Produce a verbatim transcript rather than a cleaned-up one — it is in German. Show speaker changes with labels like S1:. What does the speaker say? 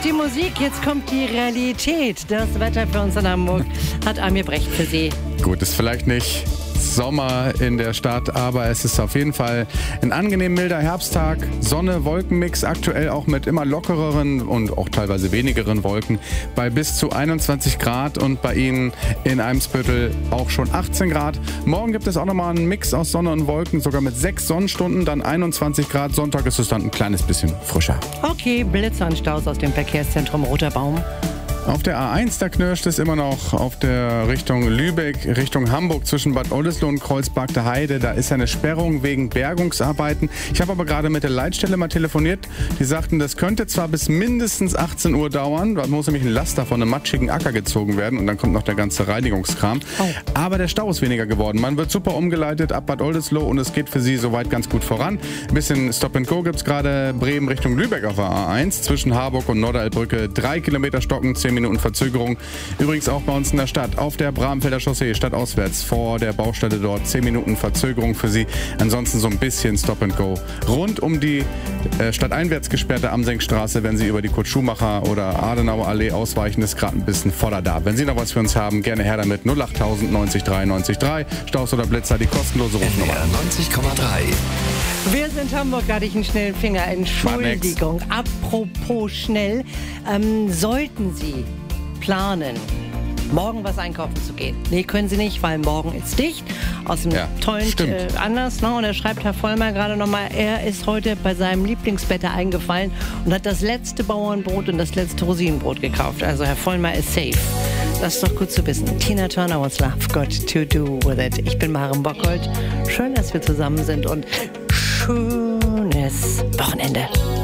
S1: die Musik, jetzt kommt die Realität. Das Wetter für uns in Hamburg hat Amir Brecht für Sie.
S2: Gut, ist vielleicht nicht Sommer in der Stadt, aber es ist auf jeden Fall ein angenehm milder Herbsttag. Sonne, Wolkenmix, aktuell auch mit immer lockereren und auch teilweise wenigeren Wolken bei bis zu einundzwanzig Grad und bei Ihnen in Eimsbüttel auch schon achtzehn Grad. Morgen gibt es auch nochmal einen Mix aus Sonne und Wolken, sogar mit sechs Sonnenstunden, dann einundzwanzig Grad. Sonntag ist es dann ein kleines bisschen frischer.
S1: Okay, Blitzer und Staus aus dem Verkehrszentrum Roter Baum.
S2: Auf der A eins, da knirscht es immer noch auf der Richtung Lübeck, Richtung Hamburg zwischen Bad Oldesloe und Kreuzberg der Heide. Da ist eine Sperrung wegen Bergungsarbeiten. Ich habe aber gerade mit der Leitstelle mal telefoniert. Die sagten, das könnte zwar bis mindestens achtzehn Uhr dauern. Da muss nämlich ein Laster von einem matschigen Acker gezogen werden und dann kommt noch der ganze Reinigungskram. Oh. Aber der Stau ist weniger geworden. Man wird super umgeleitet ab Bad Oldesloe und es geht für Sie soweit ganz gut voran. Ein bisschen Stop and Go gibt es gerade Bremen Richtung Lübeck auf der A eins zwischen Harburg und Norderelbrücke. Drei Kilometer Stocken, zehn Minuten Verzögerung. Übrigens auch bei uns in der Stadt auf der Bramfelder Chaussee, stadtauswärts vor der Baustelle dort. zehn Minuten Verzögerung für Sie. Ansonsten so ein bisschen Stop and Go. Rund um die äh, stadteinwärts gesperrte Amsenkstraße, wenn Sie über die Kurt-Schumacher oder Adenauer Allee ausweichen, ist gerade ein bisschen voller da. Wenn Sie noch was für uns haben, gerne her damit. null acht null null neun drei neun drei. Staus oder Blitzer, die kostenlose Rufnummer.
S3: neunzig Komma drei.
S1: Wir sind Hamburg, da hatte ich einen schnellen Finger. Entschuldigung. Apropos schnell, ähm, sollten Sie planen, morgen was einkaufen zu gehen. Nee, können Sie nicht, weil morgen ist dicht. Aus dem
S2: ja,
S1: tollen äh, Anlass. Ne? Und da schreibt Herr Vollmer gerade nochmal, er ist heute bei seinem Lieblingsbäcker eingefallen und hat das letzte Bauernbrot und das letzte Rosinenbrot gekauft. Also Herr Vollmer ist safe. Das ist doch gut zu wissen. Tina Turner, What's Love Got to Do With It. Ich bin Maren Bockhold. Schön, dass wir zusammen sind und schönes Wochenende.